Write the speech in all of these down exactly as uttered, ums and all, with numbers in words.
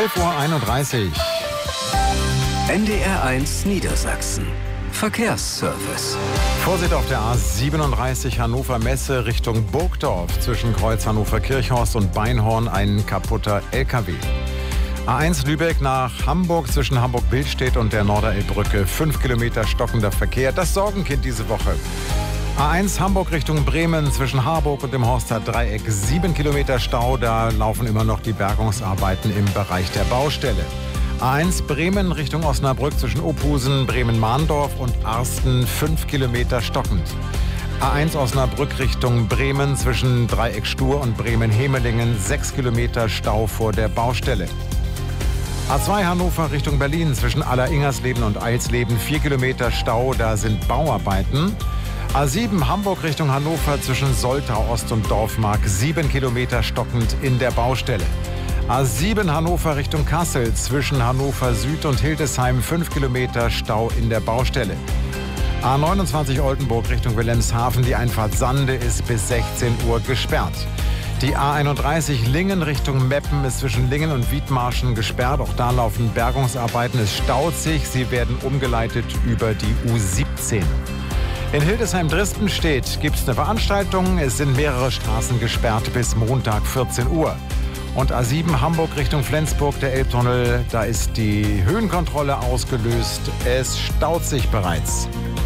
elf Uhr einunddreißig. N D R eins Niedersachsen. Verkehrsservice. Vorsicht auf der A siebenunddreißig Hannover Messe Richtung Burgdorf. Zwischen Kreuz Hannover-Kirchhorst und Beinhorn ein kaputter L K W. A eins Lübeck nach Hamburg zwischen Hamburg-Billstedt und der Norderelbbrücke. Fünf Kilometer stockender Verkehr. Das Sorgenkind diese Woche. A eins Hamburg Richtung Bremen zwischen Harburg und dem Horster Dreieck. Sieben Kilometer Stau. Da laufen immer noch die Bergungsarbeiten im Bereich der Baustelle. A eins Bremen Richtung Osnabrück zwischen Ophusen, Bremen-Mahndorf und Arsten. Fünf Kilometer stockend. A eins Osnabrück Richtung Bremen zwischen Dreieck Stur und Bremen-Hemelingen. Sechs Kilometer Stau vor der Baustelle. A zwei Hannover Richtung Berlin zwischen Aller-Ingersleben und Eilsleben. Vier Kilometer Stau, da sind Bauarbeiten. A sieben Hamburg Richtung Hannover zwischen Soltau Ost und Dorfmark. Sieben Kilometer stockend in der Baustelle. A sieben Hannover Richtung Kassel zwischen Hannover Süd und Hildesheim. Fünf Kilometer Stau in der Baustelle. A neunundzwanzig Oldenburg Richtung Wilhelmshaven. Die Einfahrt Sande ist bis sechzehn Uhr gesperrt. Die A einunddreißig Lingen Richtung Meppen ist zwischen Lingen und Wiedmarschen gesperrt. Auch da laufen Bergungsarbeiten. Es staut sich. Sie werden umgeleitet über die U siebzehn. In Hildesheim-Drispenstedt gibt es eine Veranstaltung. Es sind mehrere Straßen gesperrt bis Montag vierzehn Uhr. Und A sieben Hamburg Richtung Flensburg, der Elbtunnel, da ist die Höhenkontrolle ausgelöst. Es staut sich bereits.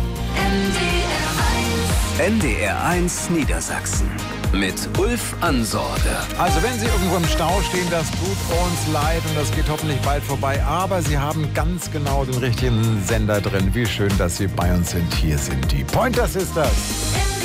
N D R eins Niedersachsen mit Ulf Ansorge. Also wenn Sie irgendwo im Stau stehen, das tut uns leid und das geht hoffentlich bald vorbei. Aber Sie haben ganz genau den richtigen Sender drin. Wie schön, dass Sie bei uns sind. Hier sind die Pointer Sisters.